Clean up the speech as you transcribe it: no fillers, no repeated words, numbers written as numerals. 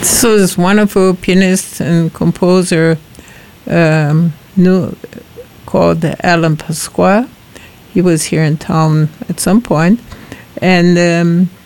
So this wonderful pianist and composer called Alan Pasqua. He was here in town at some point, and